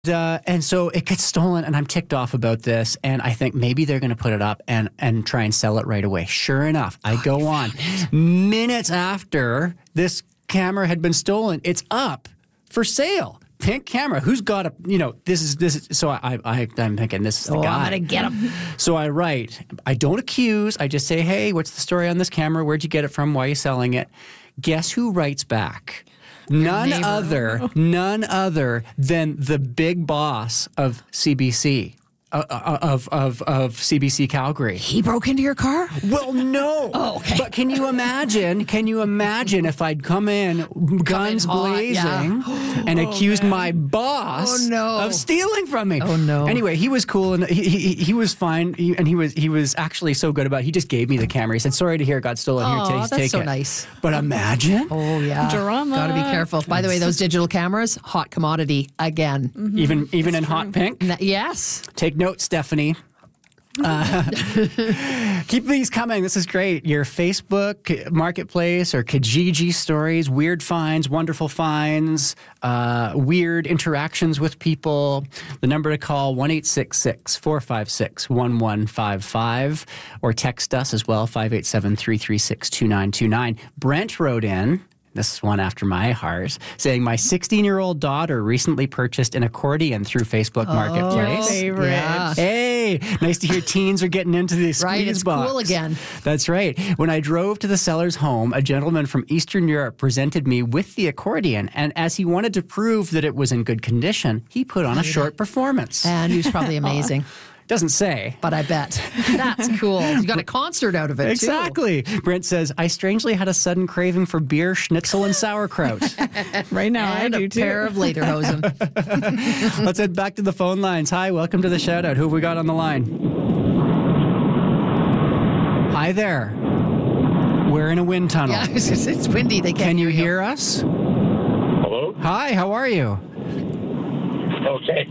And so it gets stolen, and I'm ticked off about this. And I think maybe they're going to put it up and try and sell it right away. Sure enough, I go on. Minutes after this camera had been stolen, it's up for sale. Pink camera. Who's got a, this is, so I'm thinking this is the guy. I'm going to get him. So I write, I don't accuse. I just say, hey, what's the story on this camera? Where'd you get it from? Why are you selling it? Guess who writes back? None other than the big boss of CBC. Of CBC Calgary. He broke into your car? Well, no. Oh, okay. But can you imagine if I'd come in guns blazing and accused my boss of stealing from me? Oh, no. Anyway, he was cool and he was fine. He was actually so good about it. He just gave me the camera. He said, sorry to hear it got stolen. Here, take that's so it. nice. But imagine. Oh, yeah. Drama. Got to be careful. By the way, those digital cameras, hot commodity again. Mm-hmm. Even in hot pink? Yes. Take note, Stephanie. Keep these coming. This is great. Your Facebook Marketplace or Kijiji stories, weird finds, wonderful finds, weird interactions with people. The number to call, 1-866-456-1155, or text us as well, 587-336-2929. Brent wrote in, this is one after my heart, saying, my 16-year-old daughter recently purchased an accordion through Facebook Marketplace. Favorite. Yeah. Hey, nice to hear teens are getting into the squeeze Right, it's box. cool again. That's right. When I drove to the seller's home, a gentleman from Eastern Europe presented me with the accordion, and as he wanted to prove that it was in good condition, he put on a short performance. And he was probably amazing. Doesn't say. But I bet. That's cool. You got a concert out of it, Exactly. Brent says, I strangely had a sudden craving for beer, schnitzel, and sauerkraut. Right now, And I do a too. pair of lederhosen. Let's head back to the phone lines. Hi, welcome to the Shoutout. Who have we got on the line? Hi there. We're in a wind tunnel. Yeah, it's windy. They can't Can you hear hear us? Hello? Hi, how are you? Okay.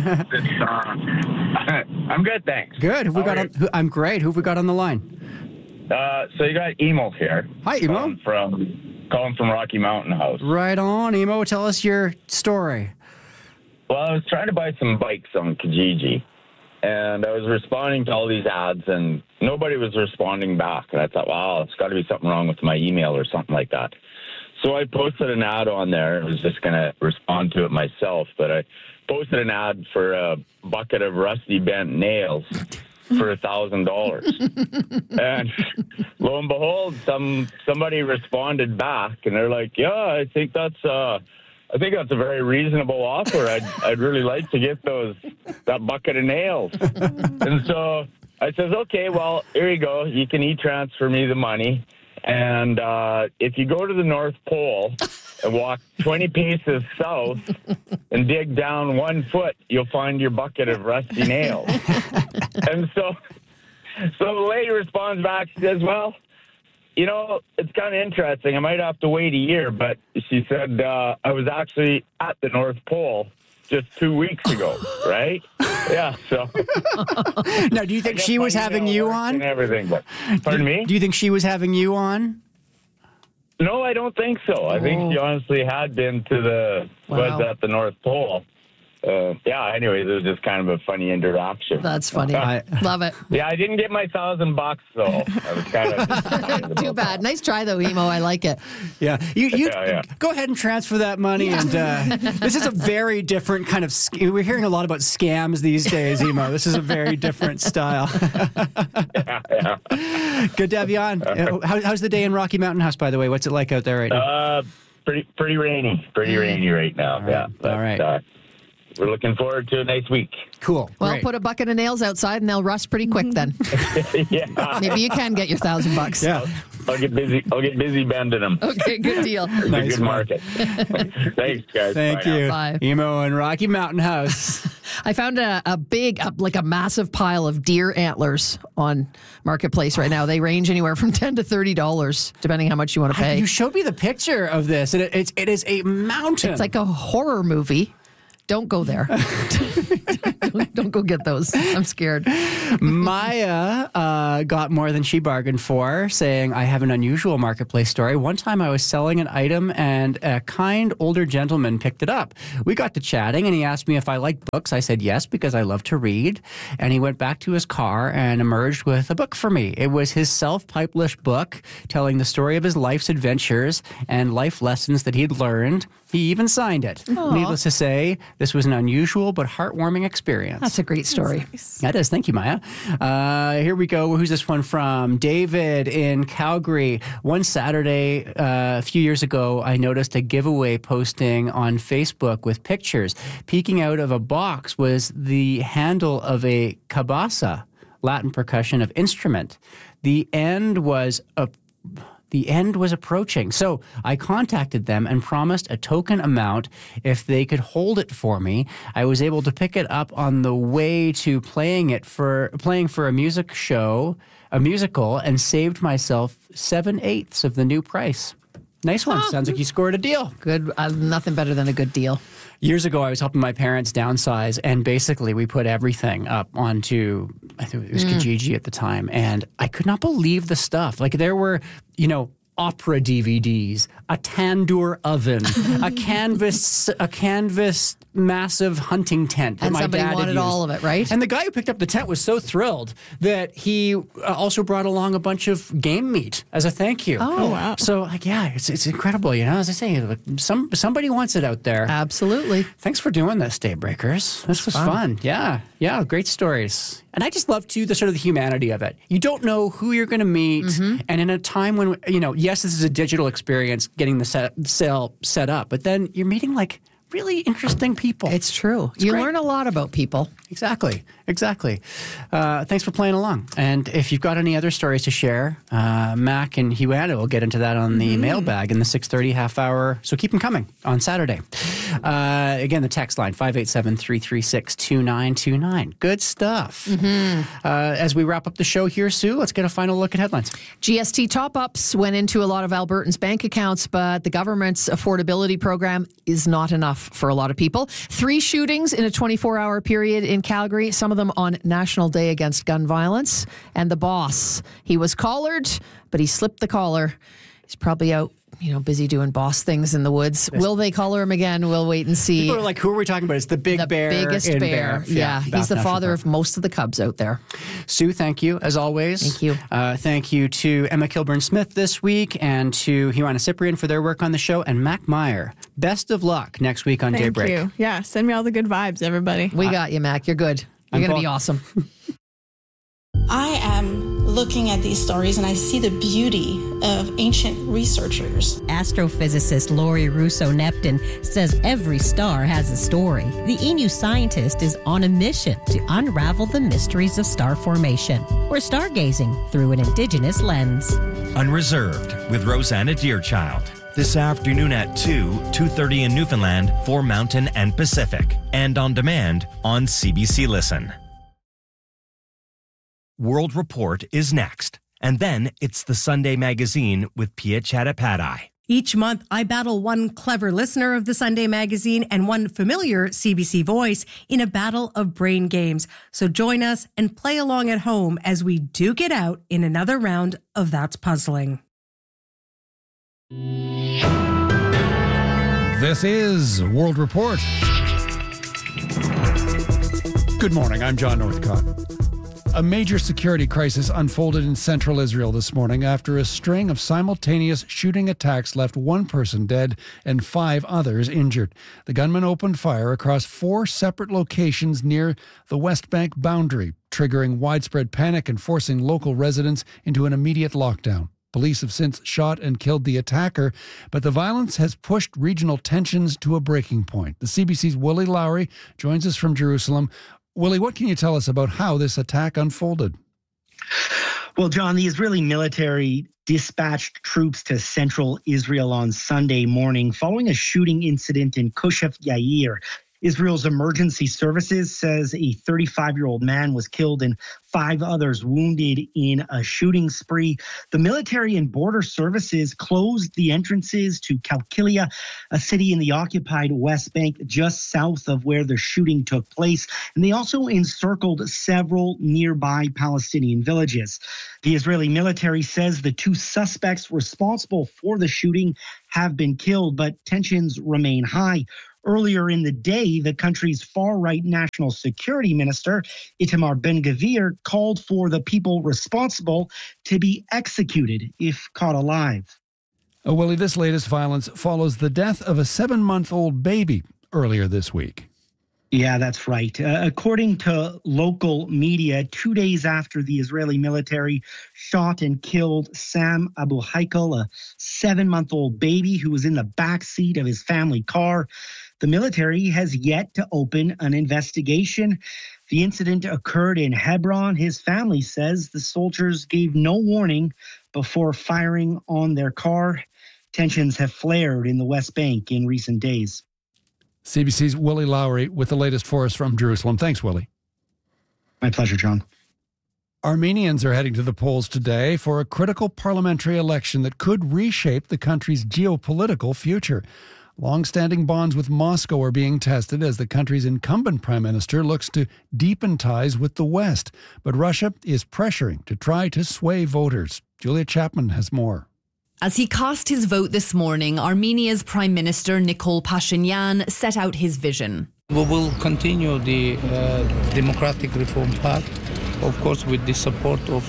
I'm good, thanks. Good. Who we How got are on, I'm great. Who have we got on the line? So you got Emo here. Hi, Emo. Calling from Rocky Mountain House. Right on, Emo. Tell us your story. Well, I was trying to buy some bikes on Kijiji, and I was responding to all these ads, and nobody was responding back. And I thought, wow, it's got to be something wrong with my email or something like that. So I posted an ad on there. I was just going to respond to it myself, but I posted an ad for a bucket of rusty bent nails for $1,000. And lo and behold, somebody responded back, and they're like, yeah, I think that's a very reasonable offer. I'd really like to get that bucket of nails. And so I says, okay, well, here you go. You can e-transfer me the money. And if you go to the North Pole and walk 20 paces south and dig down 1 foot, you'll find your bucket of rusty nails. And so the lady responds back, she says, well, it's kind of interesting. I might have to wait a year, but she said, I was actually at the North Pole just 2 weeks ago, right? Yeah, so. Now, do you think she was having you on? And everything, but pardon me? Do you think she was having you on? No, I don't think so. I think she honestly had been was at the North Pole. Anyways, it was just kind of a funny interaction. That's funny. Love it. Yeah, I didn't get my $1,000 though. I was kind of Too bad. Nice try though, Emo. I like it. Yeah. You go ahead and transfer that money. And this is a very different kind of. We're hearing a lot about scams these days, Emo. This is a very different style. yeah. Good to have you on. How's the day in Rocky Mountain House, by the way? What's it like out there right now? Pretty rainy. Pretty rainy right now. All right. We're looking forward to a nice week. Cool. Well, Great. put a bucket of nails outside and they'll rust pretty quick then. Yeah. Maybe you can get your $1,000. Yeah. I'll get busy bending them. Okay, good deal. It's a good market. Thanks, guys. Thank Bye you. now. Bye. Emo and Rocky Mountain House. I found a massive pile of deer antlers on Marketplace right now. They range anywhere from $10 to $30, depending how much you want to pay. You showed me the picture of this, and it is a mountain. It's like a horror movie. don't go there. don't go get those. I'm scared. Maya got more than she bargained for, saying, I have an unusual marketplace story. One time I was selling an item and a kind older gentleman picked it up. We got to chatting and he asked me if I liked books. I said yes, because I love to read. And he went back to his car and emerged with a book for me. It was his self-published book telling the story of his life's adventures and life lessons that he'd learned. He even signed it. Aww. Needless to say, this was an unusual but heartwarming experience. That's a great story. That is. Thank you, Maya. Here we go. Who's this one from? David in Calgary. One Saturday a few years ago, I noticed a giveaway posting on Facebook with pictures. Peeking out of a box was the handle of a cabasa, Latin percussion of instrument. The end was approaching. So I contacted them and promised a token amount if they could hold it for me. I was able to pick it up on the way to playing for a musical, and saved myself 7/8 of the new price. Nice one. Sounds like you scored a deal. Good. Nothing better than a good deal. Years ago, I was helping my parents downsize, and basically we put everything up onto, I think it was Kijiji at the time, and I could not believe the stuff. Like there were, opera DVDs, a tandoor oven, a canvas massive hunting tent. And somebody wanted all of it, right? And the guy who picked up the tent was so thrilled that he also brought along a bunch of game meat as a thank you. Oh, wow. So, it's incredible, as I say, somebody wants it out there. Absolutely. Thanks for doing this, Daybreakers. This was fun. Yeah, great stories. And I just love, too, the humanity of it. You don't know who you're going to meet. Mm-hmm. And in a time when, yes, this is a digital experience, getting the sale set up, but then you're meeting, really interesting people. It's true. You learn a lot about people. Exactly. Thanks for playing along. And if you've got any other stories to share, Mac and Huana will get into that on the mailbag in the 6:30 half hour. So keep them coming on Saturday. Again, the text line, 587-336-2929. Good stuff. As we wrap up the show here, Sue, let's get a final look at headlines. GST top-ups went into a lot of Albertans' bank accounts, but the government's affordability program is not enough for a lot of people. 3 shootings in a 24-hour period in Calgary, some of them on National Day Against Gun Violence. And the boss, he was collared, but he slipped the collar. He's probably out, busy doing boss things in the woods. Will they collar him again? We'll wait and see. People are like, who are we talking about? It's the big bear. The biggest bear. Yeah, he's the father of most of the cubs out there. Sue, thank you, as always. Thank you. Thank you to Emma Kilburn-Smith this week and to Huana Cyprian for their work on the show, and Mac Meyer. Best of luck next week on Daybreak. Thank you. Yeah, send me all the good vibes, everybody. We got you, Mac. You're good. You're going to be awesome. I am looking at these stories and I see the beauty of ancient researchers. Astrophysicist Laurie Russo-Neptune says every star has a story. The Inu scientist is on a mission to unravel the mysteries of star formation. We're stargazing through an Indigenous lens. Unreserved with Rosanna Deerchild. This afternoon at 2:30 in Newfoundland for Mountain and Pacific. And on demand on CBC Listen. World Report is next. And then it's the Sunday Magazine with Pia Chattopadhyay. Each month, I battle one clever listener of the Sunday Magazine and one familiar CBC voice in a battle of brain games. So join us and play along at home as we duke it out in another round of That's Puzzling. This is World Report. Good morning, I'm John Northcott. A major security crisis unfolded in central Israel this morning after a string of simultaneous shooting attacks left one person dead and 5 others injured. The gunman opened fire across 4 separate locations near the West Bank boundary, triggering widespread panic and forcing local residents into an immediate lockdown. Police have since shot and killed the attacker, but the violence has pushed regional tensions to a breaking point. The CBC's Willie Lowry joins us from Jerusalem. Willie, what can you tell us about how this attack unfolded? Well, John, the Israeli military dispatched troops to central Israel on Sunday morning following a shooting incident in Kushef Yair. Israel's emergency services says a 35-year-old man was killed and 5 others wounded in a shooting spree. The military and border services closed the entrances to Qalqilia, a city in the occupied West Bank just south of where the shooting took place. And they also encircled several nearby Palestinian villages. The Israeli military says the 2 suspects responsible for the shooting have been killed, but tensions remain high. Earlier in the day, the country's far-right national security minister, Itamar Ben-Gvir, called for the people responsible to be executed if caught alive. Oh, Willie, this latest violence follows the death of a 7-month-old baby earlier this week. Yeah, that's right. According to local media, 2 days after the Israeli military shot and killed Sam Abu Haikal, a 7-month-old baby who was in the backseat of his family car, the military has yet to open an investigation. The incident occurred in Hebron. His family says the soldiers gave no warning before firing on their car. Tensions have flared in the West Bank in recent days. CBC's Willie Lowry with the latest for us from Jerusalem. Thanks, Willie. My pleasure, John. Armenians are heading to the polls today for a critical parliamentary election that could reshape the country's geopolitical future. Long-standing bonds with Moscow are being tested as the country's incumbent prime minister looks to deepen ties with the West. But Russia is pressuring to try to sway voters. Julia Chapman has more. As he cast his vote this morning, Armenia's Prime Minister Nikol Pashinyan set out his vision. We will continue the democratic reform path, of course, with the support of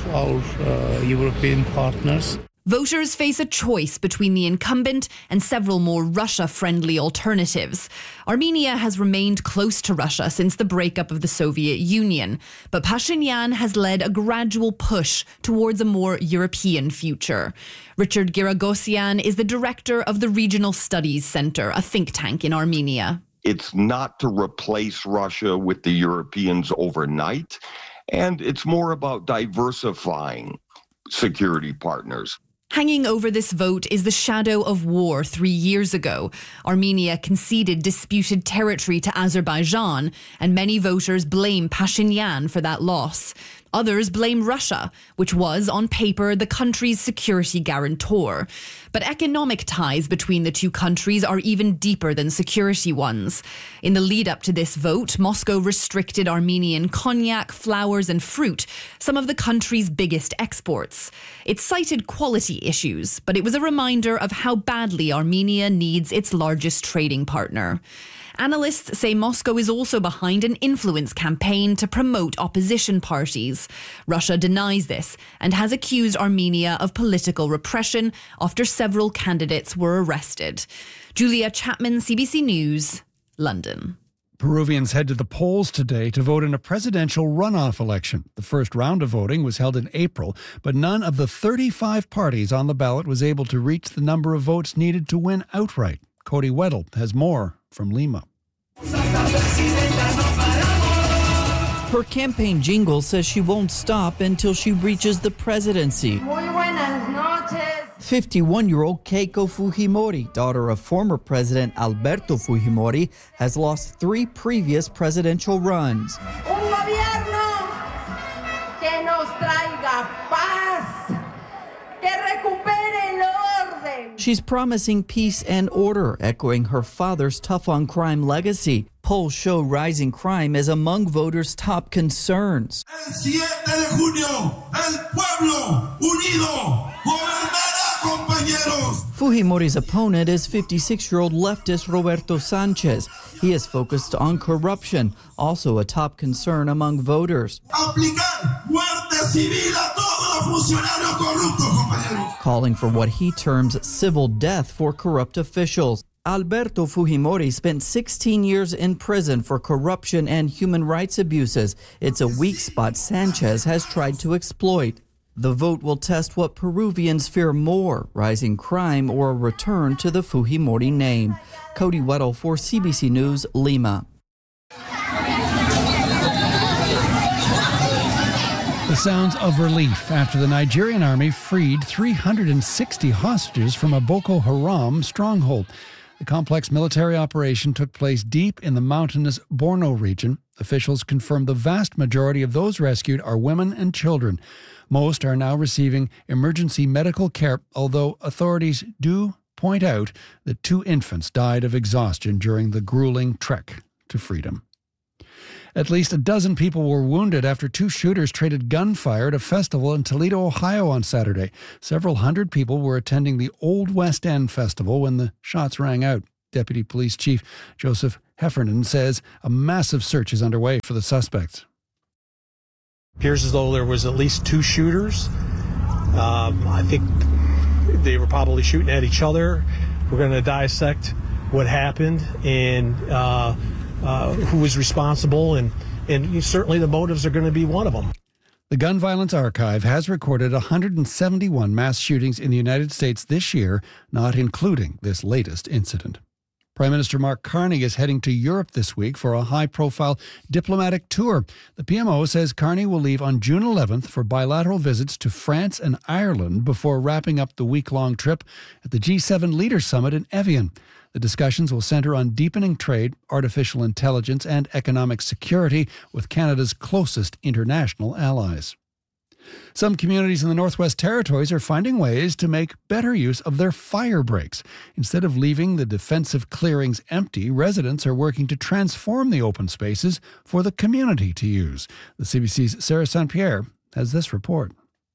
our European partners. Voters face a choice between the incumbent and several more Russia-friendly alternatives. Armenia has remained close to Russia since the breakup of the Soviet Union, but Pashinyan has led a gradual push towards a more European future. Richard Giragosyan is the director of the Regional Studies Center, a think tank in Armenia. It's not to replace Russia with the Europeans overnight, and it's more about diversifying security partners. Hanging over this vote is the shadow of war 3 years ago. Armenia conceded disputed territory to Azerbaijan, and many voters blame Pashinyan for that loss. Others blame Russia, which was, on paper, the country's security guarantor. But economic ties between the two countries are even deeper than security ones. In the lead-up to this vote, Moscow restricted Armenian cognac, flowers and fruit, some of the country's biggest exports. It cited quality issues, but it was a reminder of how badly Armenia needs its largest trading partner. Analysts say Moscow is also behind an influence campaign to promote opposition parties. Russia denies this and has accused Armenia of political repression after several candidates were arrested. Julia Chapman, CBC News, London. Peruvians head to the polls today to vote in a presidential runoff election. The first round of voting was held in April, but none of the 35 parties on the ballot was able to reach the number of votes needed to win outright. Cody Weddle has more from Lima. Her campaign jingle says she won't stop until she reaches the presidency. 51-year-old Keiko Fujimori, daughter of former President Alberto Fujimori, has lost 3 previous presidential runs. She's promising peace and order, echoing her father's tough-on-crime legacy. Polls show rising crime as among voters' top concerns. Fujimori's opponent is 56-year-old leftist Roberto Sanchez. He is focused on corruption, also a top concern among voters. Calling for what he terms civil death for corrupt officials. Alberto Fujimori spent 16 years in prison for corruption and human rights abuses. It's a weak spot Sanchez has tried to exploit. The vote will test what Peruvians fear more, rising crime or a return to the Fujimori name. Cody Weddle for CBC News, Lima. The sounds of relief after the Nigerian army freed 360 hostages from a Boko Haram stronghold. The complex military operation took place deep in the mountainous Borno region. Officials confirmed the vast majority of those rescued are women and children. Most are now receiving emergency medical care, although authorities do point out that 2 infants died of exhaustion during the grueling trek to freedom. At least a dozen people were wounded after 2 shooters traded gunfire at a festival in Toledo, Ohio on Saturday. Several hundred people were attending the Old West End Festival when the shots rang out. Deputy Police Chief Joseph Heffernan says a massive search is underway for the suspects. Appears as though there was at least 2 shooters. I think they were probably shooting at each other. We're going to dissect what happened and who was responsible, and certainly the motives are going to be one of them. The Gun Violence Archive has recorded 171 mass shootings in the United States this year, not including this latest incident. Prime Minister Mark Carney is heading to Europe this week for a high-profile diplomatic tour. The PMO says Carney will leave on June 11th for bilateral visits to France and Ireland before wrapping up the week-long trip at the G7 Leaders Summit in Evian. The discussions will centre on deepening trade, artificial intelligence and economic security with Canada's closest international allies. Some communities in the Northwest Territories are finding ways to make better use of their fire breaks. Instead of leaving the defensive clearings empty, residents are working to transform the open spaces for the community to use. The CBC's Sarah St. Pierre has this report.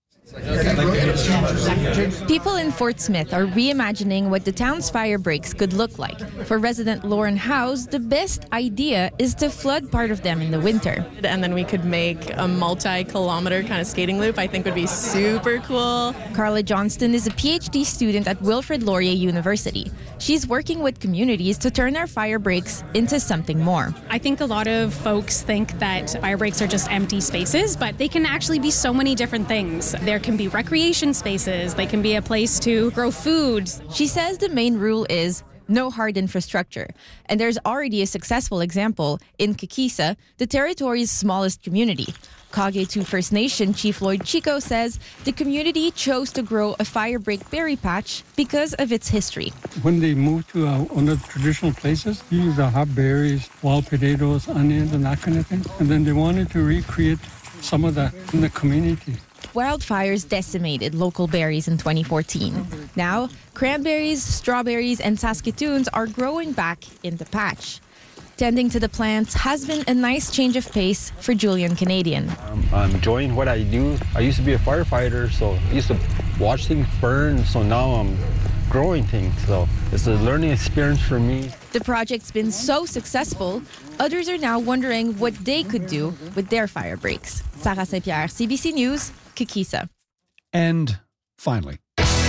People in Fort Smith are reimagining what the town's fire breaks could look like. For resident Lauren House, the best idea is to flood part of them in the winter. And then we could make a multi-kilometer kind of skating loop. I think would be super cool. Carla Johnston is a PhD student at Wilfrid Laurier University. She's working with communities to turn our fire breaks into something more. I think a lot of folks think that fire breaks are just empty spaces, but they can actually be so many different things. There can be recreation spaces. They can be a place to grow food. She says the main rule is no hard infrastructure. And there's already a successful example in Kikisa, the territory's smallest community. Kage2 First Nation Chief Lloyd Chico says the community chose to grow a fire break berry patch because of its history. When they moved to one of the traditional places, they used to have berries, wild potatoes, onions, and that kind of thing. And then they wanted to recreate some of that in the community. Wildfires decimated local berries in 2014. Now, cranberries, strawberries, and Saskatoons are growing back in the patch. Tending to the plants has been a nice change of pace for Julian Canadian. I'm enjoying what I do. I used to be a firefighter, so I used to watch things burn, so now I'm growing things. So it's a learning experience for me. The project's been so successful, others are now wondering what they could do with their fire breaks. Sarah St. Pierre, CBC News, Kikisa. And finally,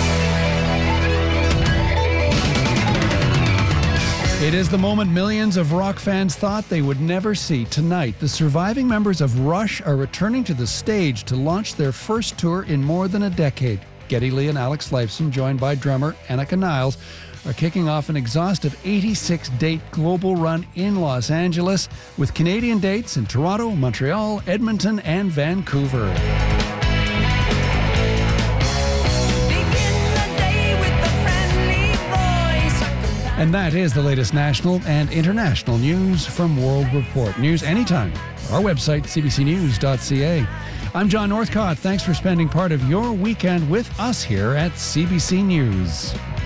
it is the moment millions of rock fans thought they would never see. Tonight, the surviving members of Rush are returning to the stage to launch their first tour in more than a decade. Geddy Lee and Alex Lifeson, joined by drummer Annika Niles, are kicking off an exhaustive 86-date global run in Los Angeles with Canadian dates in Toronto, Montreal, Edmonton, and Vancouver. And that is the latest national and international news from World Report. News anytime. Our website, cbcnews.ca. I'm John Northcott. Thanks for spending part of your weekend with us here at CBC News.